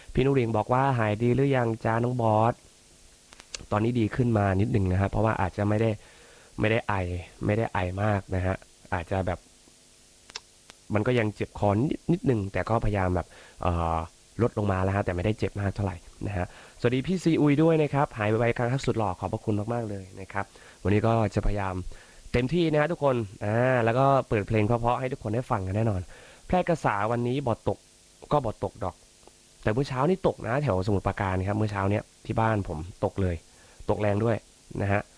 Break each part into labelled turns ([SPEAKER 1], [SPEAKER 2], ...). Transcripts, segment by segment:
[SPEAKER 1] พี่นุริงบอกว่าหายดีหรือยังจ้าน้องบอสตอนนี้ดีขึ้นมานิดหนึ่งนะครับเพราะว่าอาจจะไม่ได้ไอไม่ได้ไอมากนะฮะอาจจะแบบมันก็ยังเจ็บคอนิดนึงแต่ก็พยายามแบบเอ่อลดลงมาแล้วฮะแต่ไม่ได้เจ็บมากเท่าไหร่นะฮะสวัสดีพี่ซีอุยด้วยนะครับหายไวๆครับสุดหล่อขอบพระคุณมากๆเลยนะครับวันนี้ก็จะพยายามเต็มที่นะฮะทุกคนแล้วก็เปิดเพลงเพราะๆให้ทุกคนได้ฟังกันแน่นอนแพร่กษาวันนี้บอดตกก็บอดตกดอก แต่เมื่อเช้านี่ตกนะแถวสมุทรปราการครับเมื่อเช้าเนี้ยที่บ้านผมตกเลยตกแรงด้วยนะฮะ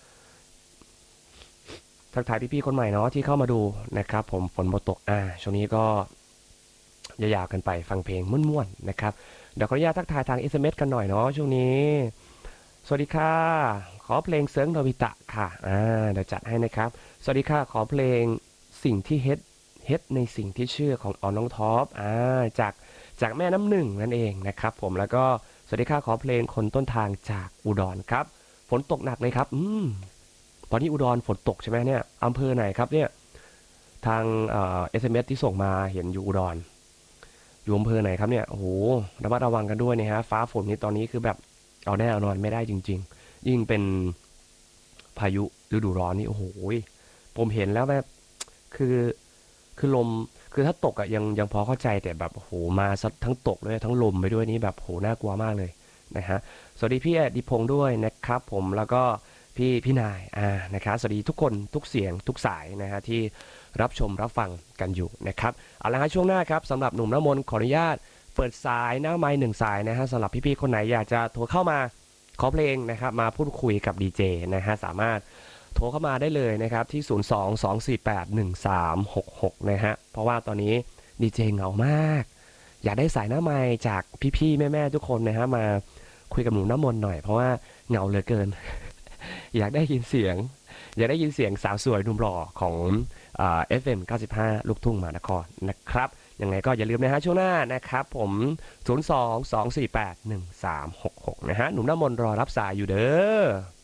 [SPEAKER 1] ทักทายพี่ๆคนใหม่เนาะที่เข้ามาดูนะครับผมฝนบ่ตกช่วงนี้ก็ยาวๆกันไปฟังเพลงม่วนๆนะครับเดี๋ยวขออนุญาตทักทายทาง SMS กันหน่อยเนาะช่วงนี้สวัสดีค่ะขอเพลงเซิร์งโนบิตะค่ะเดี๋ยวจัดให้นะครับสวัสดีค่ะขอเพลงสิ่งที่เฮ็ดในสิ่งที่เชื่อของออนน้องท็อปจากจากแม่น้ำหนึ่งนั่นเองนะครับผมแล้วก็สวัสดีค่ะขอเพลงคนต้นทางจากอุดรครับฝนตกหนักเลยครับตอนนี้อุดรฝนตกใช่ไหมเนี่ยอำเภอไหนครับเนี่ยทางSMS ที่ส่งมาเห็นอยู่อุดรอยู่อำเภอไหนครับเนี่ยโอ้โหระมัดระวังกันด้วยนะฮะฟ้าฝนนี้ตอนนี้คือแบบเอาแน่เอานอนไม่ได้จริงๆยิ่งเป็นพายุฤดูร้อนนี่โอ้โหผมเห็นแล้วแบบคือลมคือถ้าตกอะยังพอเข้าใจแต่แบบโอ้โหมาทั้งตกด้วยทั้งลมไปด้วยนี่แบบโหน่ากลัวมากเลยนะฮะสวัสดีพี่อดิพงศ์ด้วยนะครับผมแล้วก็พี่นายนะครับสวัสดีทุกคนทุกเสียงทุกสายนะฮะที่รับชมรับฟังกันอยู่นะครับเอาละฮะช่วงหน้าครับสำหรับหนุ่มน้ำมนต์ขออนุญาตเปิดสายหน้าไม้หนึ่งสายนะฮะสำหรับพี่ๆคนไหนอยากจะโทรเข้ามาขอเพลงนะครับมาพูดคุยกับดีเจนะฮะสามารถ โทรเข้ามาได้เลยนะครับที่ 02-248-1366 นะฮะเพราะว่าตอนนี้ดีเจเหงามาก อยากได้สายหน้าไมค์จากพี่ๆแม่ๆทุกคนนะฮะมาคุยกับหนูน้ำมนต์หน่อยเพราะว่าเหงาเหลือเกิน อยากได้ยินเสียงอยากได้ยินเสียงสาวสวยหนุ่มหล่อของFM 95ลูกทุ่งมหานครนะครับยังไงก็อย่าลืมนะฮะช่วงหน้านะครับผม02-248-1366นะฮะหนุ่มน้ำมนต์รอรับสายอยู่เด้อ